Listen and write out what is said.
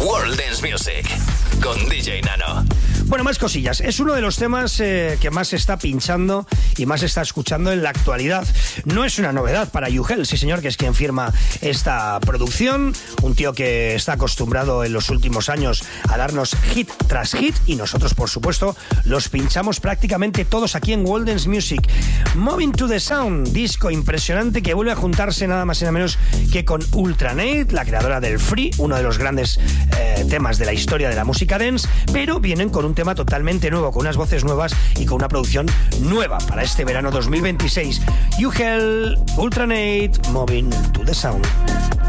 World Dance Music con DJ Nano. Bueno, más cosillas. Es uno de los temas que más se está pinchando y más se está escuchando en la actualidad. No es una novedad para Yugel, sí señor, que es quien firma esta producción. Un tío que está acostumbrado en los últimos años a darnos hit tras hit y nosotros, por supuesto, los pinchamos prácticamente todos aquí en World Dance Music. Moving to the Sound, disco impresionante que vuelve a juntarse nada más y nada menos que con Ultranate, la creadora del Free, uno de los grandes temas de la historia de la música dance, pero vienen con un tema totalmente nuevo, con unas voces nuevas y con una producción nueva para este verano 2026. Yugel, Ultranate, Moving to the Sound.